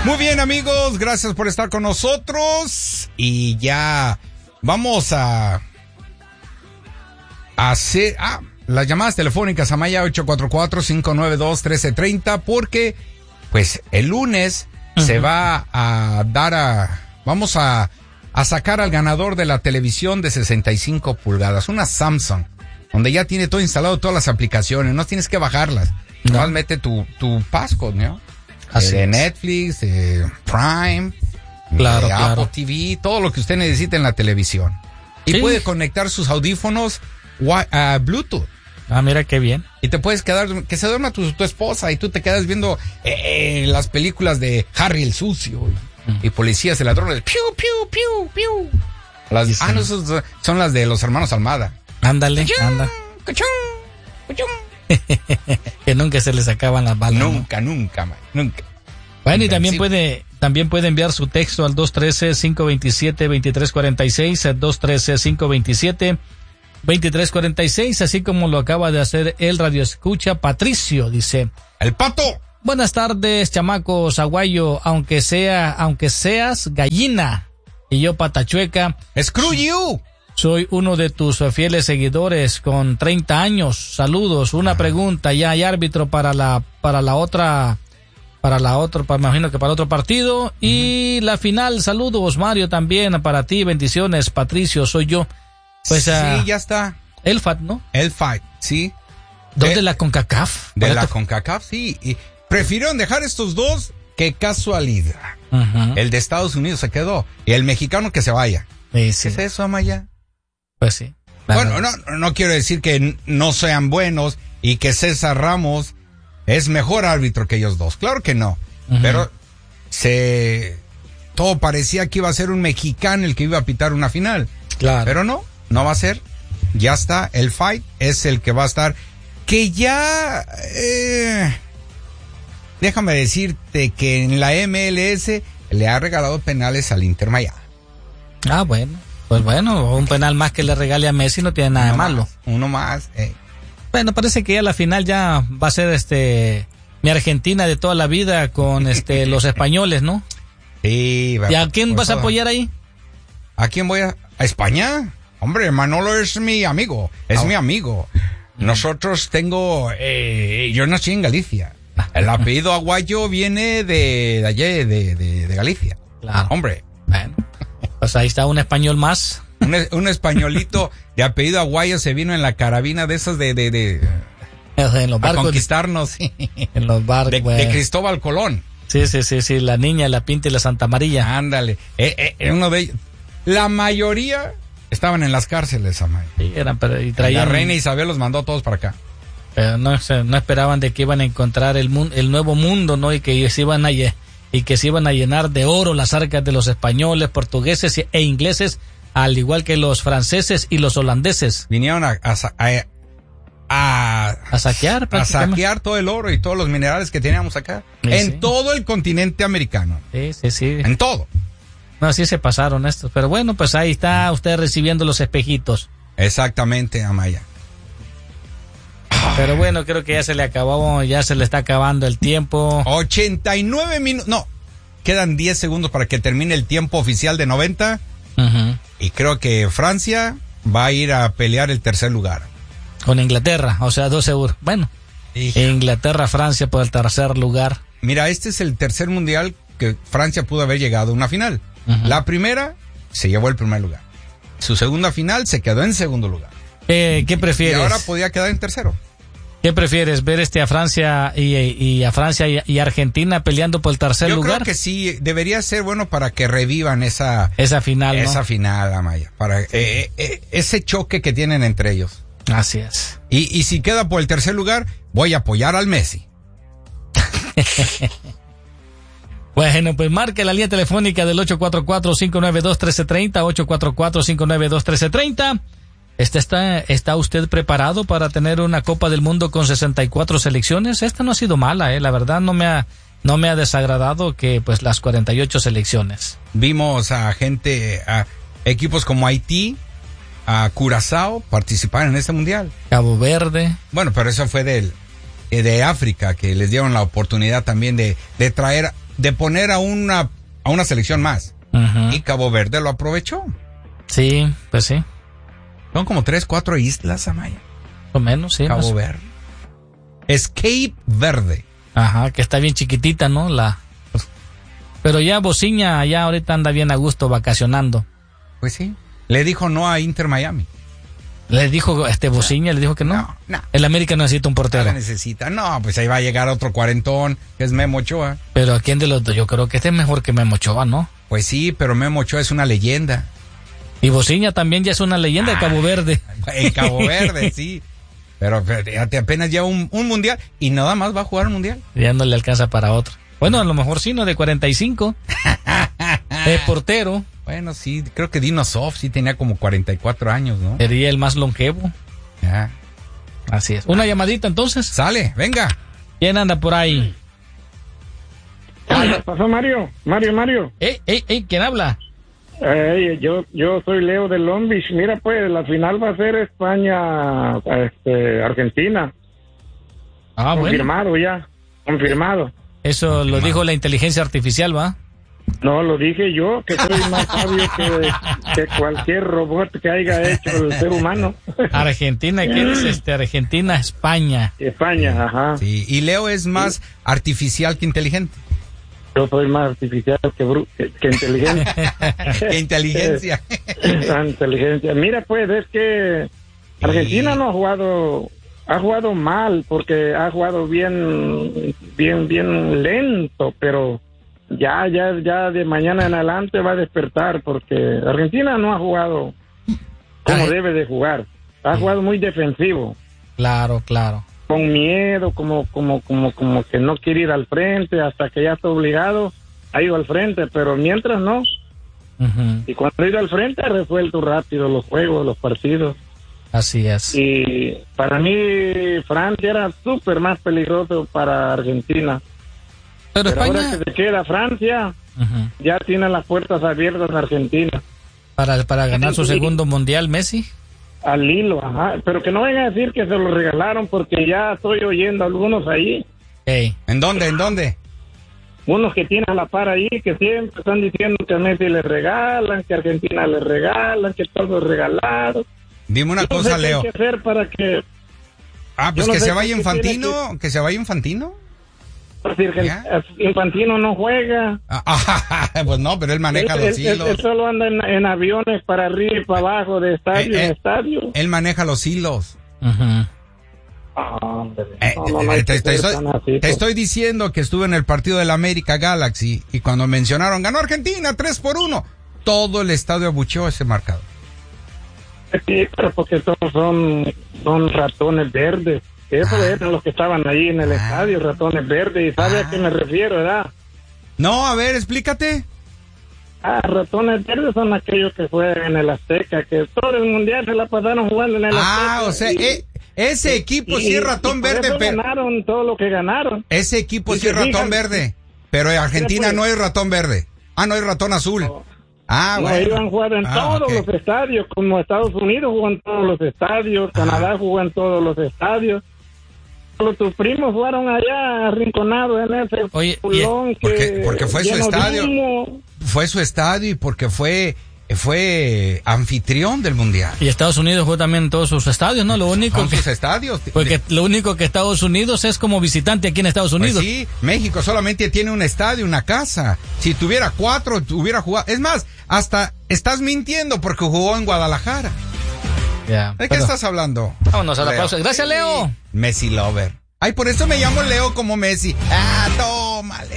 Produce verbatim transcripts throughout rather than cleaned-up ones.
Muy bien, amigos, gracias por estar con nosotros y ya vamos a hacer ah, las llamadas telefónicas a Maya ocho cuatro cuatro, cinco nueve dos, uno tres tres cero porque pues el lunes uh-huh. se va a dar a vamos a, a sacar al ganador de la televisión de sesenta y cinco pulgadas, una Samsung, donde ya tiene todo instalado, todas las aplicaciones, no tienes que bajarlas, no. Nomás mete tu, tu passcode, ¿no? Así de es. Netflix, de Prime, claro, de claro. Apple T V, todo lo que usted necesite en la televisión. Y sí. puede conectar sus audífonos wi- uh, Bluetooth. Ah, mira qué bien. Y te puedes quedar, que se duerma tu, tu esposa y tú te quedas viendo eh, las películas de Harry el Sucio y, mm. y Policías y Ladrones. Piu, piu, piu, piu. Las, sí, ah, no, esos son las de los hermanos Almada. Ándale, Cuchum, anda. Cuchum, cuchum. Que nunca se les sacaban las balas. Nunca, ¿no? nunca, man, nunca. Bueno, y también puede, también puede enviar su texto al dos uno tres, cinco dos siete, dos tres cuatro seis, dos uno tres, cinco dos siete, dos tres cuatro seis, así como lo acaba de hacer el radioescucha Patricio, dice. ¡El Pato! Buenas tardes, chamacos, aguayo, aunque sea, aunque seas gallina, y yo patachueca. ¡Screw you! Soy uno de tus fieles seguidores con treinta años. Saludos. Una pregunta. Ya hay árbitro para la para la otra para la otra, me imagino que para otro partido y uh-huh. la final. Saludos, Mario, también para ti. Bendiciones, Patricio, soy yo. Pues sí, uh, ya está. El F A T, ¿no? El F A T, sí. ¿Dónde de la CONCACAF? De la to- CONCACAF, sí. Y prefirieron dejar estos dos. Qué casualidad. Uh-huh. El de Estados Unidos se quedó y el mexicano que se vaya. Sí, sí. ¿Qué es eso, Amaya? Pues sí. Bueno, no, no quiero decir que no sean buenos y que César Ramos es mejor árbitro que ellos dos. Claro que no. Uh-huh. Pero se todo parecía que iba a ser un mexicano el que iba a pitar una final. Claro. Pero no, no va a ser. Ya está, el fight es el que va a estar. Que ya... Eh, déjame decirte que en la M L S le ha regalado penales al Inter Miami. Ah, bueno. Pues bueno, un penal más que le regale a Messi no tiene nada uno de malo. Más, uno más. Eh. Bueno, parece que ya la final ya va a ser este mi Argentina de toda la vida con este los españoles, ¿no? Sí. ¿Y a quién vas a apoyar ahí? ¿A quién voy a...? ¿A España? Hombre, Manolo es mi amigo, es oh. mi amigo. Nosotros tengo... Eh, yo nací en Galicia. El apellido Aguayo viene de, de allí, de, de, de Galicia. Claro. Hombre. Bueno. Pues ahí está un español más. Un, un españolito de apellido Aguayo se vino en la carabina de esas de... de, de en los barcos. A conquistarnos. En los barcos. De, de Cristóbal Colón. Sí, sí, sí, sí, la Niña, la Pinta y la Santa María. Ándale. Eh, eh, uno de ellos. La mayoría estaban en las cárceles, Amay. Sí, eran, pero y traían... La reina Isabel los mandó a todos para acá. Pero no, no esperaban de que iban a encontrar el, mu- el nuevo mundo, ¿no? Y que se iban a... y que se iban a llenar de oro las arcas de los españoles, portugueses e ingleses, al igual que los franceses y los holandeses. Vinieron a, a, a, a, a saquear a saquear todo el oro y todos los minerales que teníamos acá, sí, en sí. todo el continente americano. Sí, sí, sí. En todo. No, así se pasaron estos, pero bueno, pues ahí está usted recibiendo los espejitos. Exactamente, Amaya. Pero bueno, creo que ya se le acabó, ya se le está acabando el tiempo. ochenta y nueve minutos, no, quedan diez segundos para que termine el tiempo oficial de noventa. Uh-huh. Y creo que Francia va a ir a pelear el tercer lugar. Con Inglaterra, o sea, dos seguros. Bueno, Hija. Inglaterra, Francia por el tercer lugar. Mira, este es el tercer mundial que Francia pudo haber llegado a una final. Uh-huh. La primera se llevó el primer lugar. Su segunda final se quedó en segundo lugar. Eh, ¿Qué prefieres? Y ahora podía quedar en tercero. ¿Qué prefieres? ¿Ver este a Francia y, y a Francia y, y Argentina peleando por el tercer Yo lugar? Yo creo que sí, debería ser bueno para que revivan esa esa final, esa ¿no? final, Amaya, para sí. eh, eh, ese choque que tienen entre ellos. Así es. Y, y si queda por el tercer lugar, voy a apoyar al Messi. Bueno, pues marque la línea telefónica del ocho cuatro cuatro, cinco nueve dos, uno tres tres cero, ocho cuatro cuatro, cinco nueve dos, uno tres tres cero. ¿Está, está, ¿Está usted preparado para tener una Copa del Mundo con sesenta y cuatro selecciones? Esta no ha sido mala, eh. La verdad no me ha, no me ha desagradado que pues las cuarenta y ocho selecciones. Vimos a gente, a equipos como Haití, a Curazao participar en este mundial. Cabo Verde. Bueno, pero eso fue del, de África, que les dieron la oportunidad también de, de traer de poner a una, a una selección más. Uh-huh. Y Cabo Verde lo aprovechó. Sí, pues sí. Son como tres, cuatro islas, Amaya. O menos, sí. Cabo más... Verde. Cape Verde. Ajá, que está bien chiquitita, ¿no? La... Pero ya Bociña ya ahorita anda bien a gusto vacacionando. Pues sí. Le dijo no a Inter Miami. Le dijo, este Bociña, le dijo que no. No, no. El América no necesita un portero. No necesita. No, pues ahí va a llegar otro cuarentón, que es Memo Ochoa. Pero ¿a quién de los dos? Yo creo que este es mejor que Memo Ochoa, ¿no? Pues sí, pero Memo Ochoa es una leyenda. Y Bociña también ya es una leyenda ah, de Cabo Verde. En Cabo Verde, sí. Pero fíjate, apenas lleva un, un mundial y nada más va a jugar un mundial. Ya no le alcanza para otro. Bueno, a lo mejor sí, ¿no? De cuarenta y cinco. Es portero. Bueno, sí, creo que Dino Soft sí tenía como cuarenta y cuatro años, ¿no? Sería el más longevo. Ya. Así es. Una llamadita entonces. Sale, venga. ¿Quién anda por ahí? ¿Qué pasó, Mario? Mario, Mario. Ey, ey, ey, ¿quién habla? Eh, yo yo soy Leo de Long Beach. Mira, pues, la final va a ser España, este, Argentina. Ah, confirmado bueno. ya, confirmado. Eso lo dijo la inteligencia artificial, ¿va? No, lo dije yo, que soy más sabio que, que cualquier robot que haya hecho el ser humano. Argentina, ¿qué es este? Argentina, España. España, ajá. Sí, y Leo es más sí. artificial que inteligente. Yo soy más artificial que, bru- que, que inteligente. Que inteligencia. La inteligencia. Mira, pues, es que Argentina sí. no ha jugado, ha jugado mal, porque ha jugado bien, bien, bien lento, pero ya, ya, ya de mañana en adelante va a despertar, porque Argentina no ha jugado como Ay. debe de jugar. Ha jugado muy defensivo. Claro, claro. Con miedo, como, como, como, como que no quiere ir al frente, hasta que ya está obligado, ha ido al frente, pero mientras no. Uh-huh. Y cuando ha ido al frente ha resuelto rápido los juegos, los partidos. Así es. Y para mí Francia era súper más peligroso para Argentina. Pero, pero España... ahora que se queda Francia, uh-huh. ya tiene las puertas abiertas en Argentina. Para, para ganar su segundo mundial, Messi. Al hilo, ajá. Pero que no vengan a decir que se lo regalaron, porque ya estoy oyendo algunos ahí. Hey. ¿En dónde? ¿En dónde? Unos que tienen a la par ahí, que siempre están diciendo que a Messi le regalan, que a Argentina le regalan, que todo es regalado. Dime una Yo cosa, no sé Leo. ¿Qué hay que hacer para que... Ah, pues no que sé se vaya Infantino, que... que se vaya Infantino. Infantino no juega. Ah, pues no, pero él maneja él, los él, hilos. Él, él solo anda en, en aviones para arriba y para abajo, de estadio eh, en eh, estadio. Él maneja los hilos. Uh-huh. Ah, eh, no, no, no te, te, estoy, así, te estoy diciendo que estuve en el partido del América Galaxy y cuando mencionaron ganó Argentina tres por uno, todo el estadio abucheó ese marcador. Sí, pero porque todos son, son ratones verdes. Eso ah. eran los que estaban ahí en el ah. estadio, ratones verdes. ¿Y sabe ah. a qué me refiero, verdad? No, a ver, explícate. Ah, ratones verdes son aquellos que juegan en el Azteca, que todo el mundial se la pasaron jugando en el Azteca. Ah, o sea, y, eh, ese equipo y, sí es ratón y verde, pero ganaron todo lo que ganaron. Ese equipo y sí es ratón fijan, verde, pero Argentina pues, no es ratón verde. Ah, no es ratón azul. No. Ah, no, bueno. Ellos han jugado en ah, todos okay. los estadios, como Estados Unidos jugó en todos los estadios, ah. Canadá jugó en todos los estadios. Solo tus primos jugaron allá arrinconados en ese Oye, pulón que porque, porque fue su estadio. Fue su estadio y porque fue fue anfitrión del mundial. Y Estados Unidos jugó también en todos sus estadios, ¿no? Lo único Son que, sus estadios. Porque lo único que Estados Unidos es como visitante aquí en Estados Unidos. Pues sí, México solamente tiene un estadio, una casa. Si tuviera cuatro, hubiera jugado. Es más, hasta estás mintiendo porque jugó en Guadalajara. Yeah, ¿De pero, qué estás hablando? Vámonos a la Leo. pausa. Gracias, Leo. Messi Lover. Ay, por eso me llamo Leo como Messi. Ah, tómale.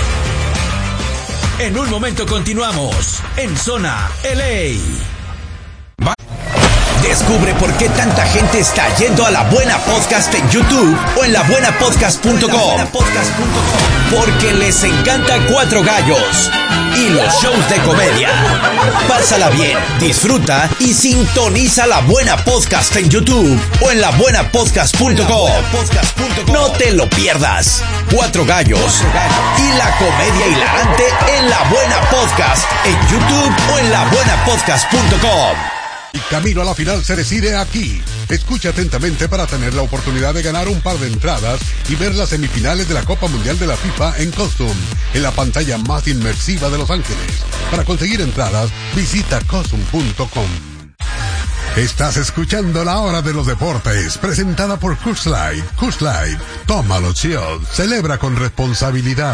En un momento continuamos en Zona L A. Va. Descubre por qué tanta gente está yendo a La Buena Podcast en YouTube o en la buena podcast punto com. Porque les encanta Cuatro Gallos y los shows de comedia. Pásala bien, disfruta y sintoniza La Buena Podcast en YouTube o en la buena podcast punto com. No te lo pierdas. Cuatro Gallos y la comedia hilarante en La Buena Podcast en YouTube o en la buena podcast punto com. Y camino a la final se decide aquí. Escucha atentamente para tener la oportunidad de ganar un par de entradas y ver las semifinales de la Copa Mundial de la FIFA en Costum, en la pantalla más inmersiva de Los Ángeles. Para conseguir entradas, visita costum punto com. Estás escuchando La Hora de los Deportes, presentada por Coors Light. Coors Light, tómalo chill, celebra con responsabilidad.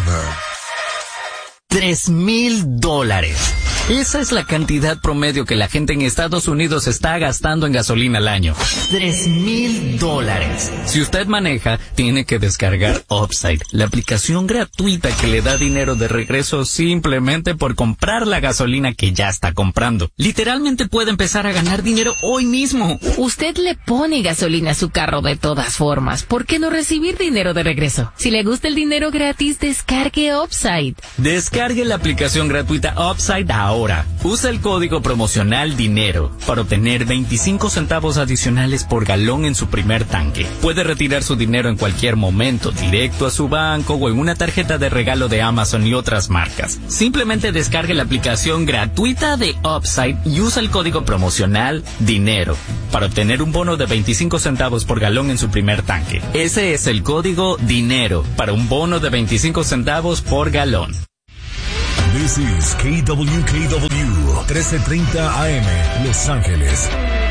Tres mil dólares. Esa es la cantidad promedio que la gente en Estados Unidos está gastando en gasolina al año. Tres mil dólares. Si usted maneja, tiene que descargar Upside, la aplicación gratuita que le da dinero de regreso simplemente por comprar la gasolina que ya está comprando. Literalmente puede empezar a ganar dinero hoy mismo. Usted le pone gasolina a su carro de todas formas. ¿Por qué no recibir dinero de regreso? Si le gusta el dinero gratis, descargue Upside. Descargue la aplicación gratuita Upside ahora. Ahora, usa el código promocional DINERO para obtener veinticinco centavos adicionales por galón en su primer tanque. Puede retirar su dinero en cualquier momento, directo a su banco o en una tarjeta de regalo de Amazon y otras marcas. Simplemente descargue la aplicación gratuita de Upside y usa el código promocional DINERO para obtener un bono de veinticinco centavos por galón en su primer tanque. Ese es el código DINERO para un bono de veinticinco centavos por galón. This is K W K W trece treinta A M, Los Ángeles.